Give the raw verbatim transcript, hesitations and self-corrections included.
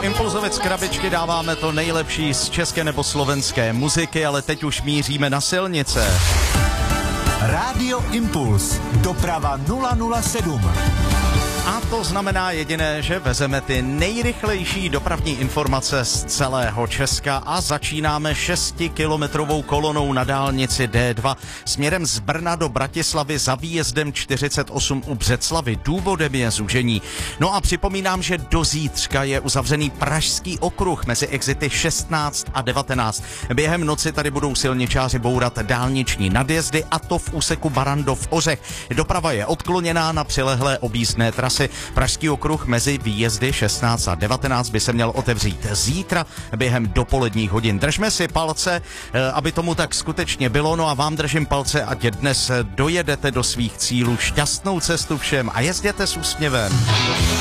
Impulzovic krabičky dáváme to nejlepší z české nebo slovenské muziky, ale teď už míříme na silnice. Rádio Impuls. Doprava nula nula sedm. A to znamená jediné, že vezeme ty nejrychlejší dopravní informace z celého Česka a začínáme šestikilometrovou kolonou na dálnici D dva směrem z Brna do Bratislavy za výjezdem čtyřicet osm u Břeclavi. Důvodem je zúžení. No a připomínám, že do zítřka je uzavřený Pražský okruh mezi exity šestnáct a devatenáct. Během noci tady budou silničáři bourat dálniční nadjezdy, a to v úseku Barrandov-Ořech. Doprava je odkloněná na přilehlé objízdné trasy. Pražský okruh mezi výjezdy šestnáct a devatenáct by se měl otevřít zítra během dopoledních hodin. Držme si palce, aby tomu tak skutečně bylo, no a vám držím palce, ať dnes dojedete do svých cílů. Šťastnou cestu všem a jezděte s úsměvem.